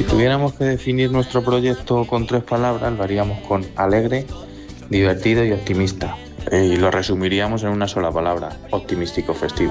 tuviéramos que definir nuestro proyecto con 3 palabras, lo haríamos con alegre, divertido y optimista. Y lo resumiríamos en una sola palabra: optimístico festivo.